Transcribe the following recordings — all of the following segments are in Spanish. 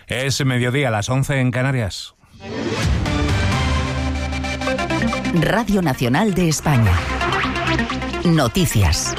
Es mediodía, las 11 en Canarias. Radio Nacional de España. Noticias.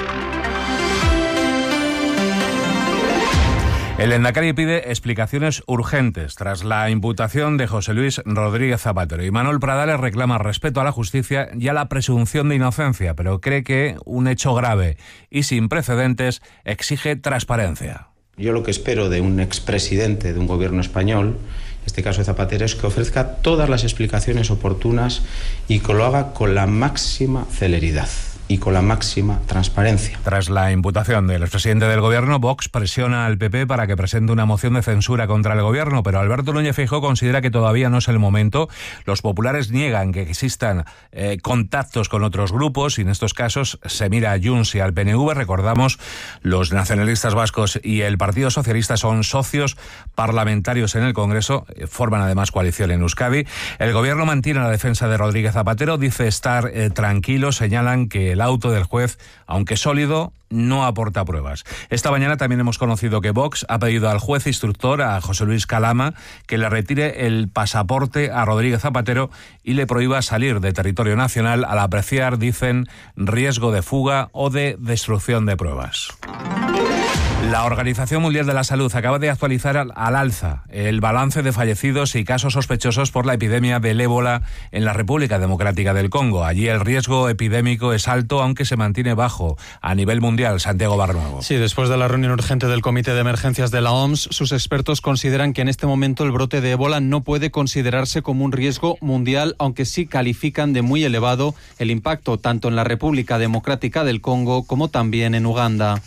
El Lehendakari pide explicaciones urgentes tras la imputación de José Luis Rodríguez Zapatero. Y Manuel Pradales reclama respeto a la justicia y a la presunción de inocencia, pero cree que un hecho grave y sin precedentes exige transparencia. Yo lo que espero de un expresidente de un gobierno español, en este caso de Zapatero, es que ofrezca todas las explicaciones oportunas y que lo haga con la máxima celeridad y con la máxima transparencia. Tras la imputación del expresidente del gobierno, Vox presiona al PP para que presente una moción de censura contra el gobierno, pero Alberto Núñez Feijóo considera que todavía no es el momento. Los populares niegan que existan contactos con otros grupos y en estos casos se mira a Junts y al PNV. Recordamos, los nacionalistas vascos y el Partido Socialista son socios parlamentarios en el Congreso, forman además coalición en Euskadi. El gobierno mantiene la defensa de Rodríguez Zapatero, dice estar tranquilo, señalan que el auto del juez, aunque sólido, no aporta pruebas. Esta mañana también hemos conocido que Vox ha pedido al juez instructor, a José Luis Calama, que le retire el pasaporte a Rodríguez Zapatero y le prohíba salir de territorio nacional al apreciar, dicen, riesgo de fuga o de destrucción de pruebas. La Organización Mundial de la Salud acaba de actualizar al alza el balance de fallecidos y casos sospechosos por la epidemia del ébola en la República Democrática del Congo. Allí el riesgo epidémico es alto, aunque se mantiene bajo a nivel mundial. Santiago Barnuevo. Sí, después de la reunión urgente del Comité de Emergencias de la OMS, sus expertos consideran que en este momento el brote de ébola no puede considerarse como un riesgo mundial, aunque sí califican de muy elevado el impacto tanto en la República Democrática del Congo como también en Uganda.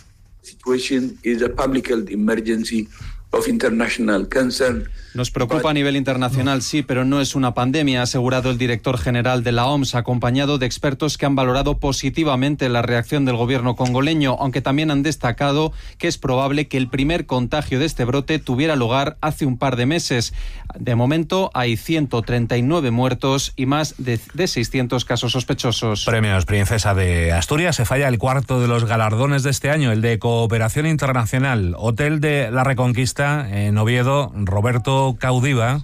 Nos preocupa a nivel internacional, sí, pero no es una pandemia, ha asegurado el director general de la OMS, acompañado de expertos que han valorado positivamente la reacción del gobierno congoleño, aunque también han destacado que es probable que el primer contagio de este brote tuviera lugar hace un par de meses. De momento hay 139 muertos y más de 600 casos sospechosos. Premios Princesa de Asturias. Se falla el cuarto de los galardones de este año, el de Cooperación Internacional. Hotel de la Reconquista en Oviedo, Roberto Caudiva.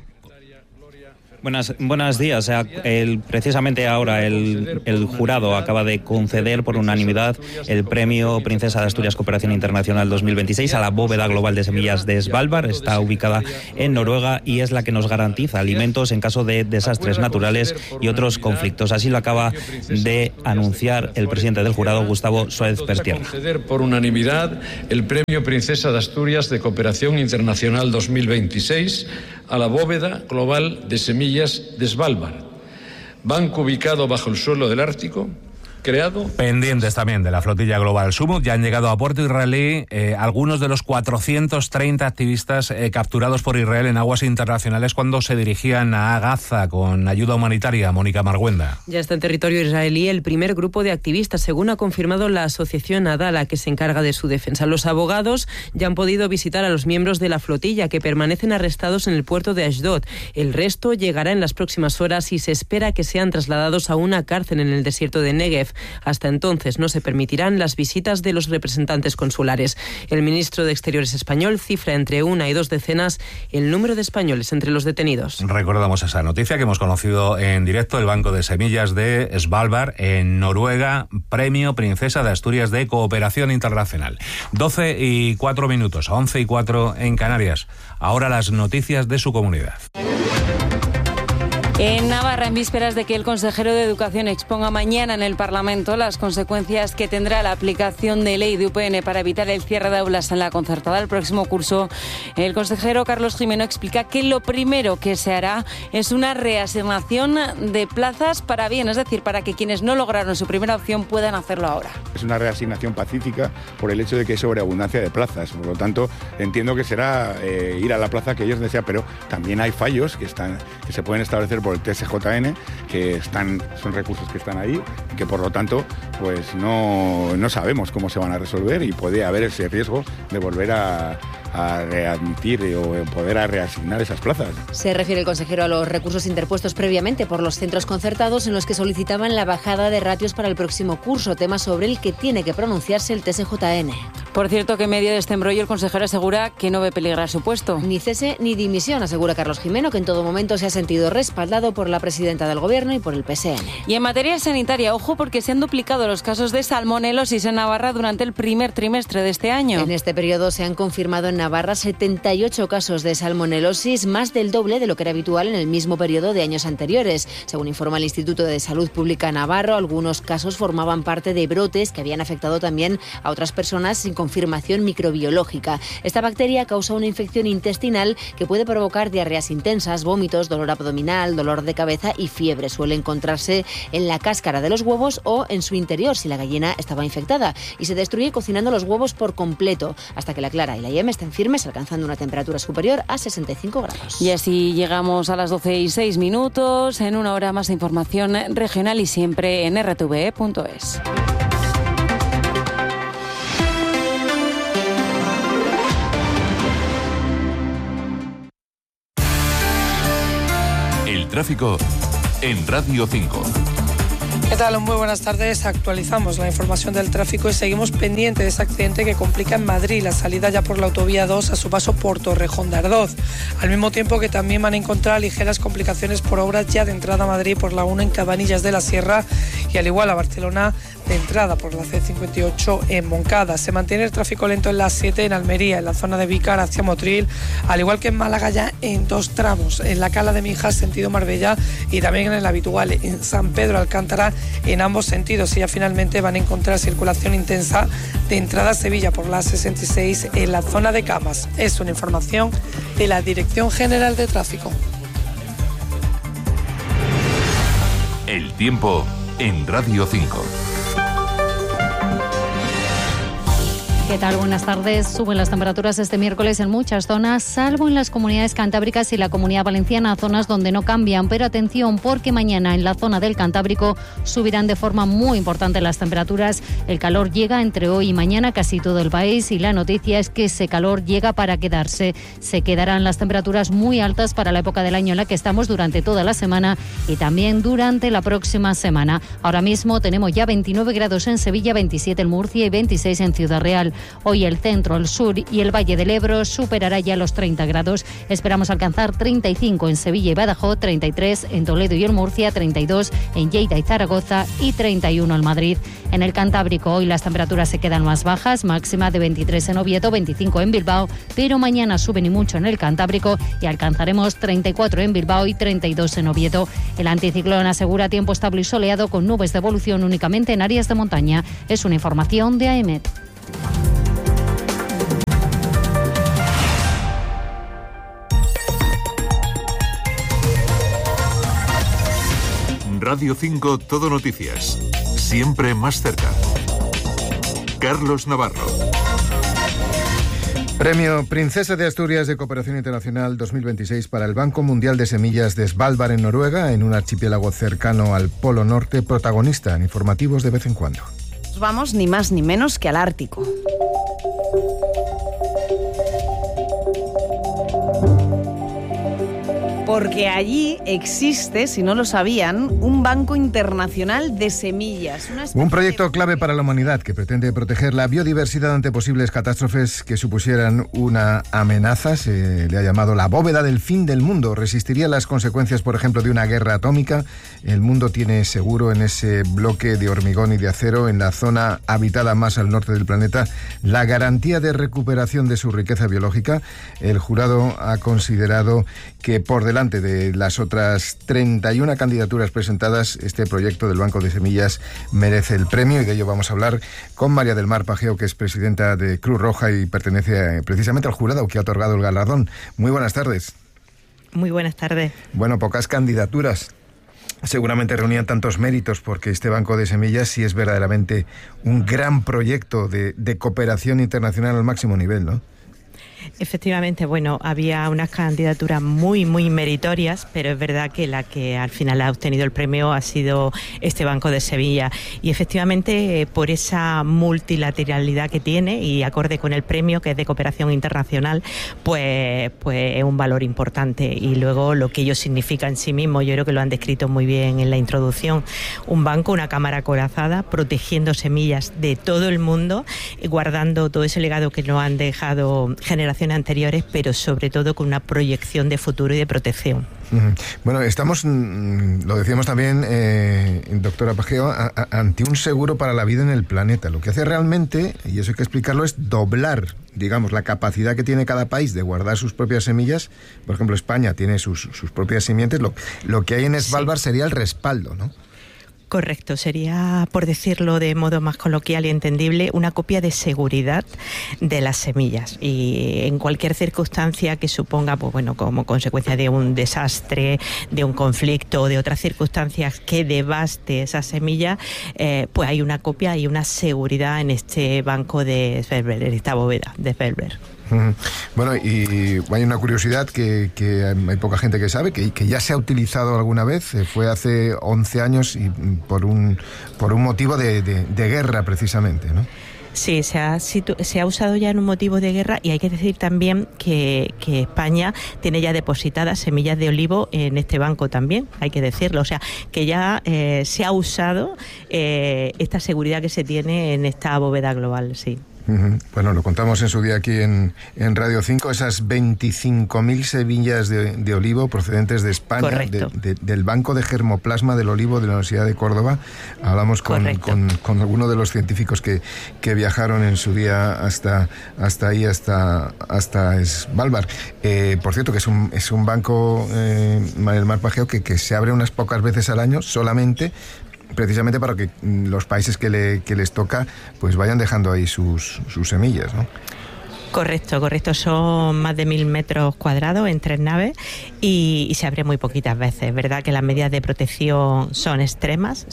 Buenos días. Precisamente ahora el jurado acaba de conceder por unanimidad el premio Princesa de Asturias Cooperación Internacional 2026 a la bóveda global de semillas de Svalbard. Está ubicada en Noruega y es la que nos garantiza alimentos en caso de desastres naturales y otros conflictos. Así lo acaba de anunciar el presidente del jurado, Gustavo Suárez Pertierra. Conceder por unanimidad el premio Princesa de Asturias de Cooperación Internacional 2026 a la bóveda global de semillas de Svalbard, banco ubicado bajo el suelo del Ártico, creado... Pendientes también de la flotilla global Sumut. Ya han llegado a puerto israelí algunos de los 430 activistas capturados por Israel en aguas internacionales cuando se dirigían a Gaza con ayuda humanitaria. Mónica Marguenda. Ya está en territorio israelí el primer grupo de activistas, según ha confirmado la asociación Adala, que se encarga de su defensa. Los abogados ya han podido visitar a los miembros de la flotilla que permanecen arrestados en el puerto de Ashdod. El resto llegará en las próximas horas y se espera que sean trasladados a una cárcel en el desierto de Negev. Hasta entonces no se permitirán las visitas de los representantes consulares. El ministro de Exteriores español cifra entre 1 y 2 decenas el número de españoles entre los detenidos. Recordamos esa noticia que hemos conocido en directo. El Banco de Semillas de Svalbard en Noruega, premio Princesa de Asturias de Cooperación Internacional. 12:04, 11:04 en Canarias. Ahora las noticias de su comunidad. En Navarra, en vísperas de que el consejero de Educación exponga mañana en el Parlamento las consecuencias que tendrá la aplicación de ley de UPN para evitar el cierre de aulas en la concertada el próximo curso, el consejero Carlos Gimeno explica que lo primero que se hará es una reasignación de plazas para bien, es decir, para que quienes no lograron su primera opción puedan hacerlo ahora. Es una reasignación pacífica por el hecho de que hay sobreabundancia de plazas, por lo tanto entiendo que será ir a la plaza que ellos desean, pero también hay fallos que se pueden establecer por el TSJN, que son recursos que están ahí y que por lo tanto pues no sabemos cómo se van a resolver y puede haber ese riesgo de volver a readmitir o poder a reasignar esas plazas. Se refiere el consejero a los recursos interpuestos previamente por los centros concertados en los que solicitaban la bajada de ratios para el próximo curso, tema sobre el que tiene que pronunciarse el TSJN. Por cierto, que en medio de este embrollo el consejero asegura que no ve peligrar su puesto. Ni cese ni dimisión, asegura Carlos Gimeno, que en todo momento se ha sentido respaldado por la presidenta del Gobierno y por el PSN. Y en materia sanitaria, ojo, porque se han duplicado los casos de salmonelosis en Navarra durante el primer trimestre de este año. En este periodo se han confirmado en Navarra 78 casos de salmonelosis, más del doble de lo que era habitual en el mismo periodo de años anteriores. Según informa el Instituto de Salud Pública Navarro, algunos casos formaban parte de brotes que habían afectado también a otras personas sin confirmación microbiológica. Esta bacteria causa una infección intestinal que puede provocar diarreas intensas, vómitos, dolor abdominal, dolor de cabeza y fiebre. Suele encontrarse en la cáscara de los huevos o en su interior si la gallina estaba infectada, y se destruye cocinando los huevos por completo hasta que la clara y la yema estén firmes, alcanzando una temperatura superior a 65 grados. Y así llegamos a las 12:06. En una hora más de información regional y siempre en rtve.es. El tráfico en Radio 5. ¿Qué tal? Muy buenas tardes. Actualizamos la información del tráfico y seguimos pendiente de ese accidente que complica en Madrid la salida ya por la autovía 2 a su paso por Torrejón de Ardoz. Al mismo tiempo que también van a encontrar ligeras complicaciones por obras ya de entrada a Madrid por la 1 en Cabanillas de la Sierra y al igual a Barcelona de entrada por la C58 en Moncada. Se mantiene el tráfico lento en la 7 en Almería, en la zona de Vícar hacia Motril, al igual que en Málaga ya en 2 tramos, en la Cala de Mijas sentido Marbella y también en el habitual en San Pedro Alcántara en ambos sentidos. Y ya finalmente van a encontrar circulación intensa de entrada a Sevilla por la 66 en la zona de Camas. Es una información de la Dirección General de Tráfico. El tiempo en Radio 5. ¿Qué tal? Buenas tardes. Suben las temperaturas este miércoles en muchas zonas, salvo en las comunidades cantábricas y la Comunidad Valenciana, zonas donde no cambian. Pero atención, porque mañana en la zona del Cantábrico subirán de forma muy importante las temperaturas. El calor llega entre hoy y mañana a casi todo el país y la noticia es que ese calor llega para quedarse. Se quedarán las temperaturas muy altas para la época del año en la que estamos durante toda la semana y también durante la próxima semana. Ahora mismo tenemos ya 29 grados en Sevilla, 27 en Murcia y 26 en Ciudad Real. Hoy el centro, el sur y el Valle del Ebro superará ya los 30 grados. Esperamos alcanzar 35 en Sevilla y Badajoz, 33 en Toledo y en Murcia, 32 en Lleida y Zaragoza y 31 en Madrid. En el Cantábrico hoy las temperaturas se quedan más bajas, máxima de 23 en Oviedo, 25 en Bilbao, pero mañana suben y mucho en el Cantábrico y alcanzaremos 34 en Bilbao y 32 en Oviedo. El anticiclón asegura tiempo estable y soleado con nubes de evolución únicamente en áreas de montaña. Es una información de AEMET. Radio 5 Todo Noticias. Siempre más cerca. Carlos Navarro. Premio Princesa de Asturias de Cooperación Internacional 2026 para el Banco Mundial de Semillas de Svalbard en Noruega, en un archipiélago cercano al Polo Norte, protagonista en informativos de vez en cuando. Vamos ni más ni menos que al Ártico. Porque allí existe, si no lo sabían, un banco internacional de semillas. Un proyecto clave para la humanidad que pretende proteger la biodiversidad ante posibles catástrofes que supusieran una amenaza. Se le ha llamado la bóveda del fin del mundo. Resistiría las consecuencias, por ejemplo, de una guerra atómica. El mundo tiene seguro en ese bloque de hormigón y de acero, en la zona habitada más al norte del planeta, la garantía de recuperación de su riqueza biológica. El jurado ha considerado que por delante de las otras 31 candidaturas presentadas, este proyecto del Banco de Semillas merece el premio, y de ello vamos a hablar con María del Mar Pajeo, que es presidenta de Cruz Roja y pertenece precisamente al jurado que ha otorgado el galardón. Muy buenas tardes. Muy buenas tardes. Bueno, pocas candidaturas. Seguramente reunían tantos méritos porque este Banco de Semillas sí es verdaderamente un gran proyecto de cooperación internacional al máximo nivel, ¿no? Efectivamente, bueno, había unas candidaturas muy meritorias, pero es verdad que la que al final ha obtenido el premio ha sido este Banco de Sevilla. Y efectivamente, por esa multilateralidad que tiene y acorde con el premio, que es de cooperación internacional, pues es un valor importante. Y luego lo que ello significa en sí mismo, yo creo que lo han descrito muy bien en la introducción. Un banco, una cámara acorazada, protegiendo semillas de todo el mundo, guardando todo ese legado que nos han dejado generaciones anteriores, pero sobre todo con una proyección de futuro y de protección. Bueno, estamos, lo decíamos también, doctora Pageo, ante un seguro para la vida en el planeta. Lo que hace realmente, y eso hay que explicarlo, es doblar, digamos, la capacidad que tiene cada país de guardar sus propias semillas. Por ejemplo, España tiene sus propias simientes. Lo que hay en Svalbard sería el respaldo, ¿no? Correcto, sería, por decirlo de modo más coloquial y entendible, una copia de seguridad de las semillas, y en cualquier circunstancia que suponga, pues bueno, como consecuencia de un desastre, de un conflicto o de otras circunstancias que devaste esa semilla, pues hay una copia y una seguridad en este banco de Svalbard, en esta bóveda de Svalbard. Bueno, y hay una curiosidad que hay poca gente que sabe, que ya se ha utilizado alguna vez. Fue hace 11 años y por un motivo de guerra, precisamente, ¿no? Sí, se ha usado ya en un motivo de guerra, y hay que decir también que España tiene ya depositadas semillas de olivo en este banco también, hay que decirlo. O sea, que ya se ha usado esta seguridad que se tiene en esta bóveda global, sí. Bueno, lo contamos en su día aquí en Radio 5, esas 25.000 semillas de olivo procedentes de España, del Banco de Germoplasma del Olivo de la Universidad de Córdoba. Hablamos con alguno de los científicos que viajaron en su día hasta Svalbard. Por cierto, que es un banco, María Mar Pageo, que se abre unas pocas veces al año solamente, precisamente para que los países que les toca pues vayan dejando ahí sus semillas, ¿no? Correcto. Son más de 1.000 metros cuadrados en 3 naves y se abre muy poquitas veces. Verdad que las medidas de protección son extremas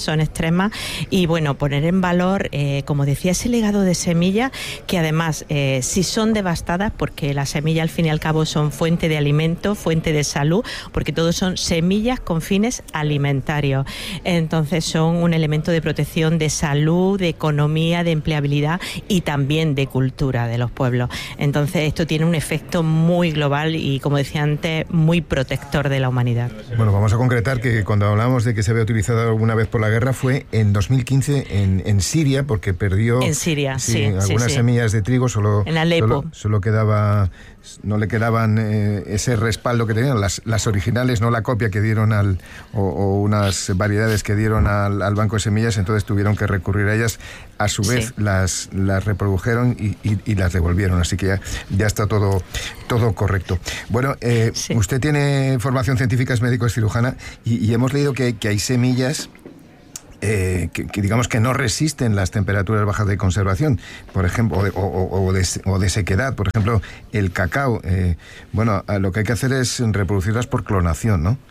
y bueno, poner en valor, como decía, ese legado de semillas que además, si son devastadas, porque las semillas al fin y al cabo son fuente de alimento, fuente de salud, porque todos son semillas con fines alimentarios. Entonces son un elemento de protección de salud, de economía, de empleabilidad y también de cultura de los pueblos. Entonces esto tiene un efecto muy global y, como decía antes, muy protector de la humanidad. Bueno, vamos a concretar que cuando hablamos de que se había utilizado alguna vez por la guerra fue en 2015 en Siria, porque perdió en Siria, algunas semillas de trigo, en Alepo. Solo quedaba, no le quedaban ese respaldo que tenían las originales, no la copia que dieron o unas variedades que dieron al banco de semillas. Entonces tuvieron que recurrir a ellas. A su vez las reprodujeron y las devolvieron, así que ya está todo correcto. Bueno, usted tiene formación científica, es médico, es cirujana, y hemos leído que hay semillas que digamos que no resisten las temperaturas bajas de conservación, por ejemplo, o de sequedad. Por ejemplo, el cacao. Bueno, lo que hay que hacer es reproducirlas por clonación, ¿no?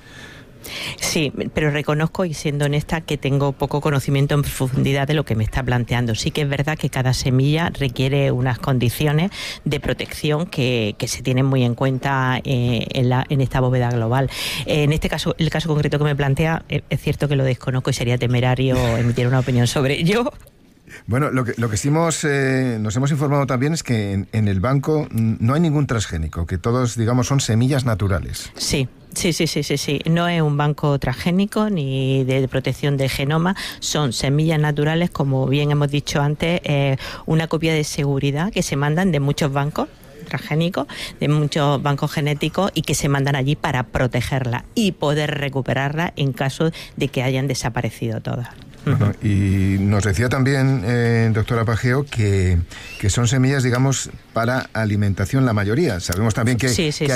Sí, pero reconozco, y siendo honesta, que tengo poco conocimiento en profundidad de lo que me está planteando. Sí que es verdad que cada semilla requiere unas condiciones de protección que se tienen muy en cuenta en esta bóveda global. En este caso, el caso concreto que me plantea, es cierto que lo desconozco y sería temerario emitir una opinión sobre ello. Bueno, lo que sí nos hemos informado también es que en el banco no hay ningún transgénico, que todos, digamos, son semillas naturales. Sí. No es un banco transgénico ni de protección del genoma, son semillas naturales, como bien hemos dicho antes, una copia de seguridad que se mandan de muchos bancos transgénicos, de muchos bancos genéticos, y que se mandan allí para protegerla y poder recuperarla en caso de que hayan desaparecido todas. Bueno, y nos decía también, doctora Pageo, que son semillas, digamos, para alimentación la mayoría. Sabemos también que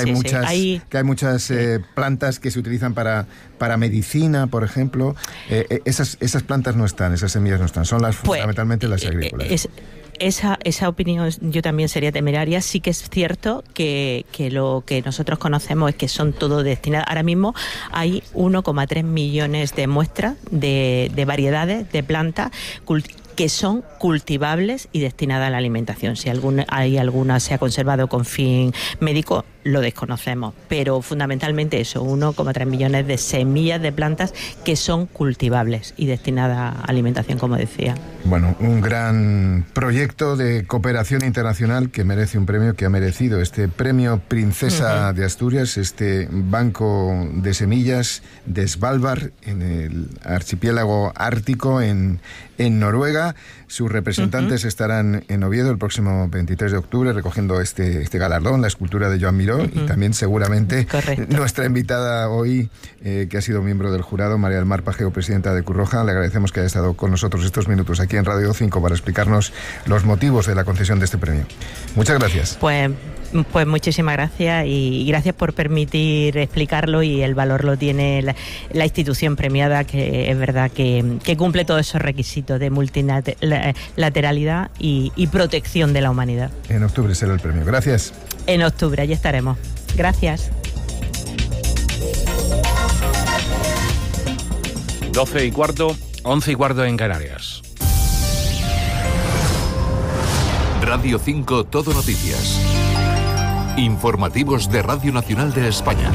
hay muchas plantas que se utilizan para medicina, por ejemplo. Esas plantas no están, esas semillas no están, son fundamentalmente las agrícolas. Esa opinión yo también sería temeraria. Sí que es cierto que lo que nosotros conocemos es que son todo destinadas. Ahora mismo hay 1,3 millones de muestras de variedades de plantas que son cultivables y destinadas a la alimentación. Si hay alguna se ha conservado con fin médico, lo desconocemos, pero fundamentalmente eso, 1,3 millones de semillas de plantas que son cultivables y destinadas a alimentación, como decía. Bueno, un gran proyecto de cooperación internacional que merece un premio, que ha merecido este premio Princesa de Asturias, este banco de semillas de Svalbard, en el archipiélago ártico, en Noruega. Sus representantes estarán en Oviedo el próximo 23 de octubre recogiendo este galardón, la escultura de Joan Miró, y también seguramente nuestra invitada hoy, que ha sido miembro del jurado, María del Mar Pajeo, presidenta de Cruz Roja. Le agradecemos que haya estado con nosotros estos minutos aquí en Radio 5 para explicarnos los motivos de la concesión de este premio. Muchas gracias. Pues muchísimas gracias y gracias por permitir explicarlo, y el valor lo tiene la institución premiada, que es verdad que cumple todos esos requisitos de multilateralidad y protección de la humanidad. En octubre será el premio. Gracias. En octubre, allí estaremos. Gracias. 12:15, 11:15 en Canarias. Radio 5 Todo Noticias. Informativos de Radio Nacional de España.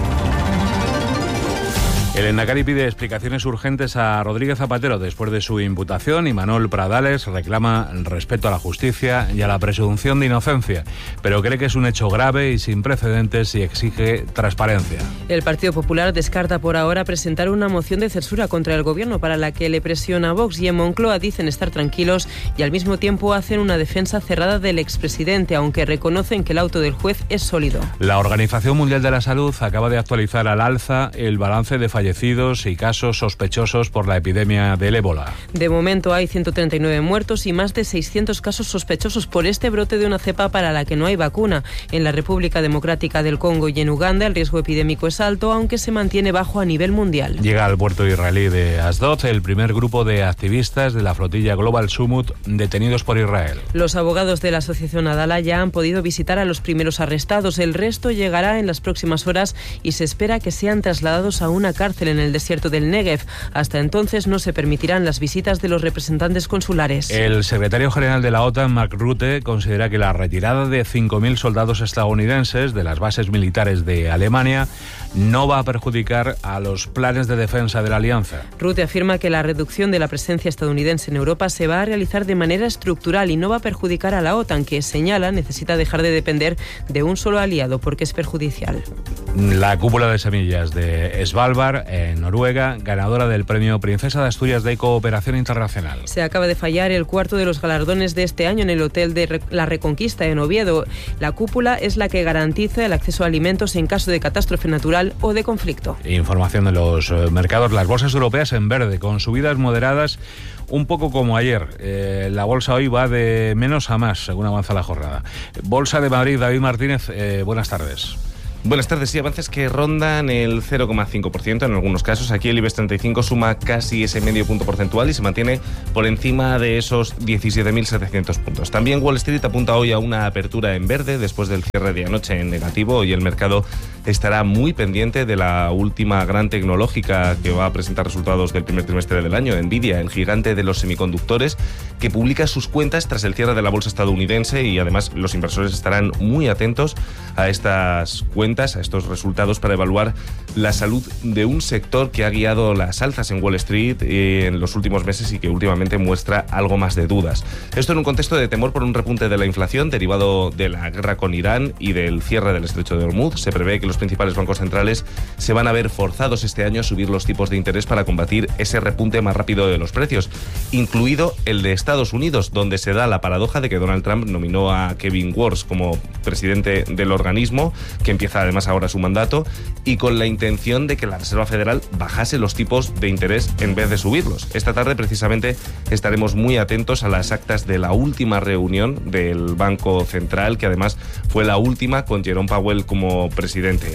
El Endacari pide explicaciones urgentes a Rodríguez Zapatero después de su imputación, y Manuel Pradales reclama respeto a la justicia y a la presunción de inocencia, pero cree que es un hecho grave y sin precedentes y exige transparencia. El Partido Popular descarta por ahora presentar una moción de censura contra el gobierno para la que le presiona Vox, y en Moncloa dicen estar tranquilos y al mismo tiempo hacen una defensa cerrada del expresidente, aunque reconocen que el auto del juez es sólido. La Organización Mundial de la Salud acaba de actualizar al alza el balance de fallecidos y casos sospechosos por la epidemia del ébola. De momento hay 139 muertos y más de 600 casos sospechosos por este brote de una cepa para la que no hay vacuna. En la República Democrática del Congo y en Uganda el riesgo epidémico es alto, aunque se mantiene bajo a nivel mundial. Llega al puerto israelí de Asdod el primer grupo de activistas de la flotilla Global Summit detenidos por Israel. Los abogados de la asociación Adala ya han podido visitar a los primeros arrestados. El resto llegará en las próximas horas y se espera que sean trasladados a una cárcel en el desierto del Negev. Hasta entonces no se permitirán las visitas de los representantes consulares. El secretario general de la OTAN, Mark Rutte, considera que la retirada de 5.000 soldados estadounidenses de las bases militares de Alemania no va a perjudicar a los planes de defensa de la alianza. Rutte afirma que la reducción de la presencia estadounidense en Europa se va a realizar de manera estructural y no va a perjudicar a la OTAN, que señala necesita dejar de depender de un solo aliado porque es perjudicial. La cúpula de semillas de Svalbard, en Noruega, ganadora del premio Princesa de Asturias de Cooperación Internacional. Se acaba de fallar el cuarto de los galardones de este año en el Hotel de la Reconquista en Oviedo. La cúpula es la que garantiza el acceso a alimentos en caso de catástrofe natural o de conflicto. Información de los mercados. Las bolsas europeas en verde, con subidas moderadas, un poco como ayer. La bolsa hoy va de menos a más, según avanza la jornada. Bolsa de Madrid, David Martínez, buenas tardes. Buenas tardes. Sí, avances que rondan el 0,5% en algunos casos. Aquí el IBEX 35 suma casi ese medio punto porcentual y se mantiene por encima de esos 17.700 puntos. También Wall Street apunta hoy a una apertura en verde después del cierre de anoche en negativo, y el mercado estará muy pendiente de la última gran tecnológica que va a presentar resultados del primer trimestre del año, Nvidia, el gigante de los semiconductores, que publica sus cuentas tras el cierre de la bolsa estadounidense, y además los inversores estarán muy atentos a estas cuentas, a estos resultados, para evaluar la salud de un sector que ha guiado las alzas en Wall Street en los últimos meses y que últimamente muestra algo más de dudas. Esto en un contexto de temor por un repunte de la inflación derivado de la guerra con Irán y del cierre del estrecho de Hormuz. Se prevé que los principales bancos centrales se van a ver forzados este año a subir los tipos de interés para combatir ese repunte más rápido de los precios, incluido el de Estados Unidos, donde se da la paradoja de que Donald Trump nominó a Kevin Warsh como presidente del organismo, que empieza además ahora su mandato, y con la intención de que la Reserva Federal bajase los tipos de interés en vez de subirlos. Esta tarde precisamente estaremos muy atentos a las actas de la última reunión del Banco Central, que además fue la última con Jerome Powell como presidente,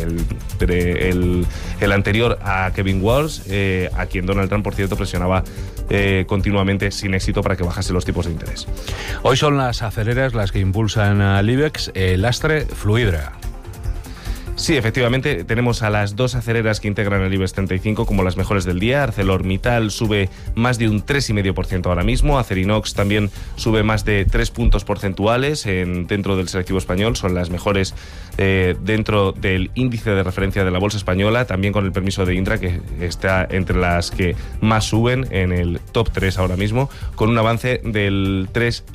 el anterior a Kevin Walsh, a quien Donald Trump, por cierto, presionaba continuamente sin éxito para que bajase los tipos de interés. Hoy son las aceleras las que impulsan al IBEX, el lastre Fluidra. Sí, efectivamente, tenemos a las dos aceleras que integran el IBEX 35 como las mejores del día. ArcelorMittal sube más de un 3,5% ahora mismo. Acerinox también sube más de 3 puntos porcentuales dentro del selectivo español. Son las mejores dentro del índice de referencia de la bolsa española, también con el permiso de Indra, que está entre las que más suben en el top 3 ahora mismo, con un avance del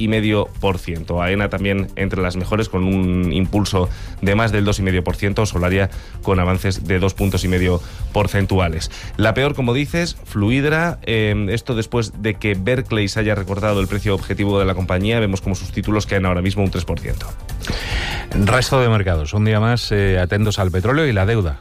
3,5%. AENA también entre las mejores, con un impulso de más del 2,5%. Solaria con avances de 2,5 puntos porcentuales. La peor, como dices, Fluidra. Esto después de que Berkeley se haya recortado el precio objetivo de la compañía. Vemos como sus títulos caen ahora mismo un 3%. Resto de mercados, un día más atentos al petróleo y la deuda.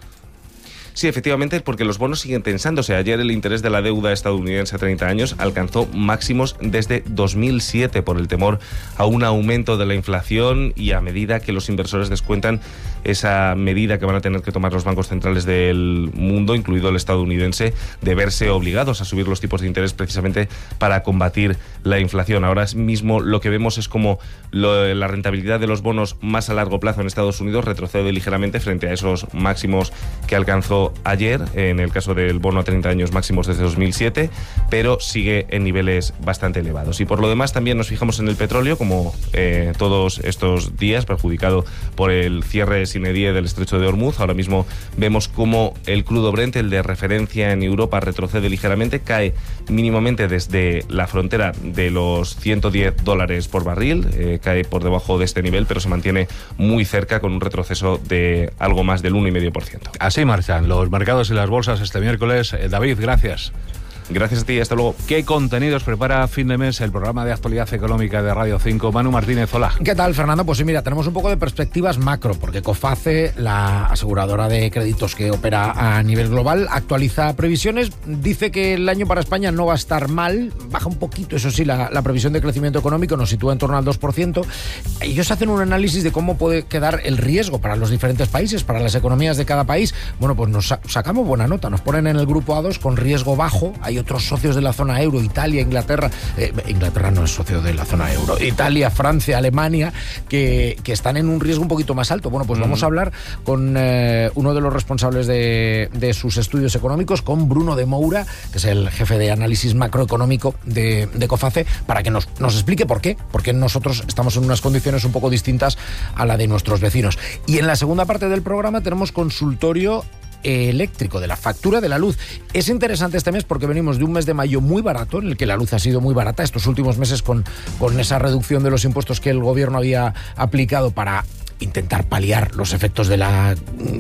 Sí, efectivamente, porque los bonos siguen tensándose. Ayer el interés de la deuda estadounidense a 30 años alcanzó máximos desde 2007 por el temor a un aumento de la inflación y a medida que los inversores descuentan esa medida que van a tener que tomar los bancos centrales del mundo, incluido el estadounidense, de verse obligados a subir los tipos de interés precisamente para combatir la inflación. Ahora mismo lo que vemos es como la rentabilidad de los bonos más a largo plazo en Estados Unidos retrocede ligeramente frente a esos máximos que alcanzó ayer, en el caso del bono a 30 años máximos desde 2007, pero sigue en niveles bastante elevados. Y por lo demás también nos fijamos en el petróleo, como todos estos días, perjudicado por el cierre sine die del estrecho de Hormuz. Ahora mismo vemos cómo el crudo Brent, el de referencia en Europa, retrocede ligeramente, cae mínimamente desde la frontera de los $110 por barril, cae por debajo de este nivel, pero se mantiene muy cerca con un retroceso de algo más del 1,5%. Así marchan los mercados y las bolsas este miércoles. David, gracias. Gracias a ti, hasta luego. ¿Qué contenidos prepara fin de mes el programa de actualidad económica de Radio 5? Manu Martínez, hola. ¿Qué tal, Fernando? Pues sí, mira, tenemos un poco de perspectivas macro, porque Coface, la aseguradora de créditos que opera a nivel global, actualiza previsiones. Dice que el año para España no va a estar mal, baja un poquito, eso sí, la previsión de crecimiento económico nos sitúa en torno al 2%. Ellos hacen un análisis de cómo puede quedar el riesgo para los diferentes países, para las economías de cada país. Bueno, pues nos sacamos buena nota, nos ponen en el grupo A2 con riesgo bajo. Hay otros socios de la zona euro, Italia, Inglaterra, Inglaterra no es socio de la zona euro, Italia, Francia, Alemania, que están en un riesgo un poquito más alto. Bueno, pues vamos a hablar con uno de los responsables de sus estudios económicos, con Bruno de Moura, que es el jefe de análisis macroeconómico de Coface, para que nos explique por qué, porque nosotros estamos en unas condiciones un poco distintas a la de nuestros vecinos. Y en la segunda parte del programa tenemos consultorio eléctrico, de la factura de la luz. Es interesante este mes porque venimos de un mes de mayo muy barato, en el que la luz ha sido muy barata estos últimos meses con esa reducción de los impuestos que el gobierno había aplicado para intentar paliar los efectos de la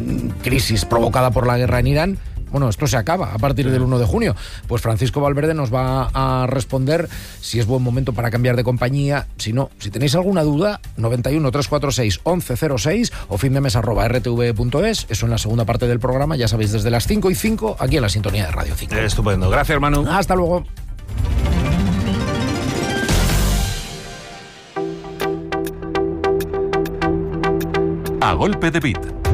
crisis provocada por la guerra en Irán. Bueno, esto se acaba a partir del 1 de junio. Pues Francisco Valverde nos va a responder si es buen momento para cambiar de compañía. Si no, si tenéis alguna duda, 91 346 1106 o findemes@rtv.es. Eso en la segunda parte del programa, ya sabéis, desde las 5:05, aquí en la sintonía de Radio 5. Estupendo. Gracias, Manu. Hasta luego. A golpe de beat.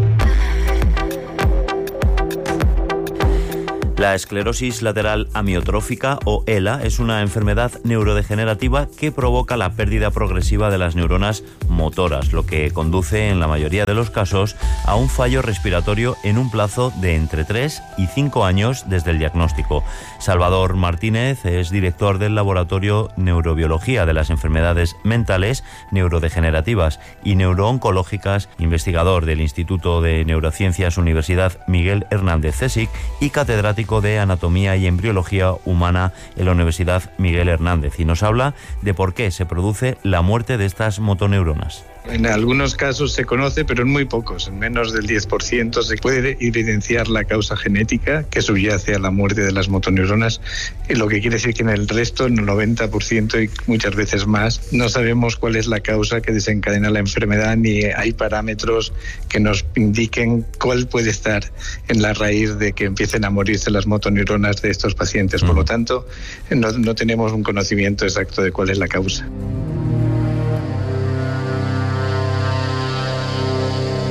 La esclerosis lateral amiotrófica, o ELA, es una enfermedad neurodegenerativa que provoca la pérdida progresiva de las neuronas motoras, lo que conduce, en la mayoría de los casos, a un fallo respiratorio en un plazo de entre 3 y 5 años desde el diagnóstico. Salvador Martínez es director del Laboratorio Neurobiología de las Enfermedades Mentales, Neurodegenerativas y Neurooncológicas, investigador del Instituto de Neurociencias Universidad Miguel Hernández CSIC y catedrático de Anatomía y Embriología Humana en la Universidad Miguel Hernández, y nos habla de por qué se produce la muerte de estas motoneuronas. En algunos casos se conoce, pero en muy pocos, en menos del 10% se puede evidenciar la causa genética que subyace a la muerte de las motoneuronas, lo que quiere decir que en el resto, en el 90% y muchas veces más, no sabemos cuál es la causa que desencadena la enfermedad, ni hay parámetros que nos indiquen cuál puede estar en la raíz de que empiecen a morirse las motoneuronas de estos pacientes. Por lo tanto, no tenemos un conocimiento exacto de cuál es la causa.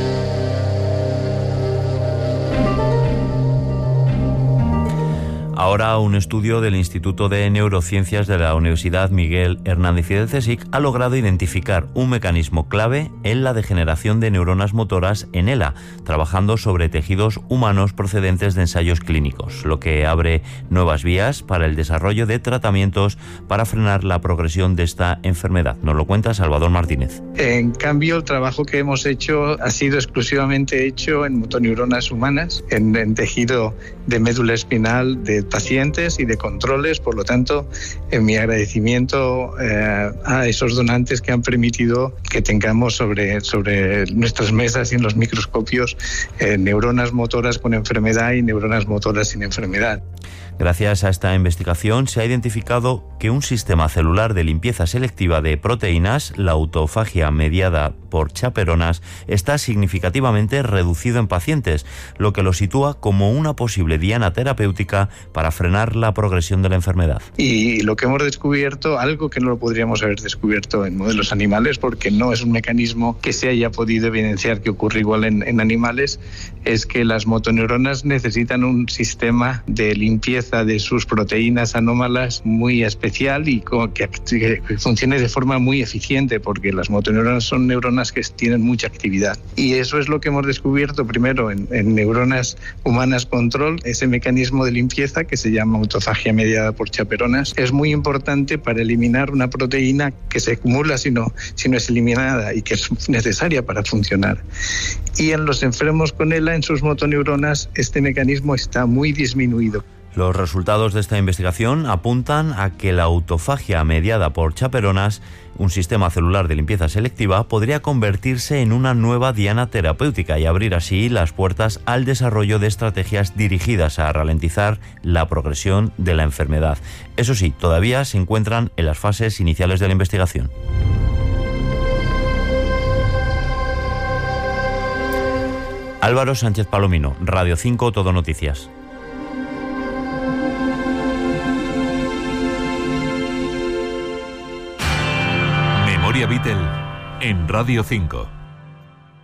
Ahora ahora un estudio del Instituto de Neurociencias de la Universidad Miguel Hernández y del CSIC ha logrado identificar un mecanismo clave en la degeneración de neuronas motoras en ELA, trabajando sobre tejidos humanos procedentes de ensayos clínicos, lo que abre nuevas vías para el desarrollo de tratamientos para frenar la progresión de esta enfermedad. Nos lo cuenta Salvador Martínez. En cambio, el trabajo que hemos hecho ha sido exclusivamente hecho en motoneuronas humanas, en tejido de médula espinal de pacientes y de controles. Por lo tanto, en mi agradecimiento a esos donantes que han permitido que tengamos sobre nuestras mesas y en los microscopios neuronas motoras con enfermedad y neuronas motoras sin enfermedad. Gracias a esta investigación se ha identificado que un sistema celular de limpieza selectiva de proteínas, la autofagia mediada por chaperonas, está significativamente reducido en pacientes, lo que lo sitúa como una posible diana terapéutica para frenar la progresión de la enfermedad. Y lo que hemos descubierto, algo que no lo podríamos haber descubierto en modelos animales, porque no es un mecanismo que se haya podido evidenciar que ocurre igual en animales, es que las motoneuronas necesitan un sistema de limpieza de sus proteínas anómalas muy especial y que funcione de forma muy eficiente, porque las motoneuronas son neuronas que tienen mucha actividad. Y eso es lo que hemos descubierto primero en neuronas humanas control. Ese mecanismo de limpieza, que se llama autofagia mediada por chaperonas, es muy importante para eliminar una proteína que se acumula si no es eliminada y que es necesaria para funcionar. Y en los enfermos con ELA, en sus motoneuronas, este mecanismo está muy disminuido. Los resultados de esta investigación apuntan a que la autofagia mediada por chaperonas, un sistema celular de limpieza selectiva, podría convertirse en una nueva diana terapéutica y abrir así las puertas al desarrollo de estrategias dirigidas a ralentizar la progresión de la enfermedad. Eso sí, todavía se encuentran en las fases iniciales de la investigación. Álvaro Sánchez Palomino, Radio 5, Todo Noticias. Memoria Beatle en Radio 5.